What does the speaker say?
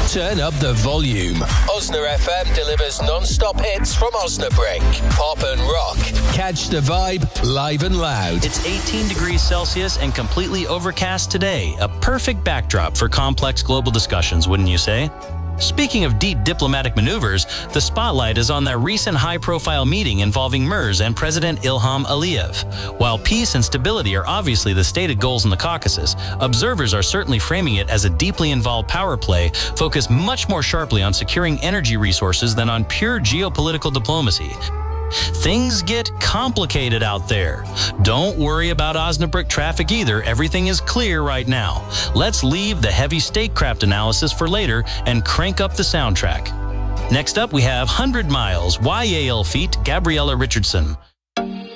Turn up the volume. Osna FM delivers non-stop hits from Osnabrück. Pop and rock. Catch the vibe live and loud. It's 18 degrees Celsius and completely overcast today. A perfect backdrop for complex global discussions, wouldn't you say? Speaking of deep diplomatic maneuvers, the spotlight is on that recent high-profile meeting involving MERS and President Ilham Aliyev. While peace and stability are obviously the stated goals in the Caucasus, observers are certainly framing it as a deeply involved power play focused much more sharply on securing energy resources than on pure geopolitical diplomacy. Things get complicated out there. Don't worry about Osnabrück traffic either. Everything is clear right now. Let's leave the heavy statecraft analysis for later and crank up the soundtrack. Next up, we have 100 Miles, YAL feat. Gabriella Richardson.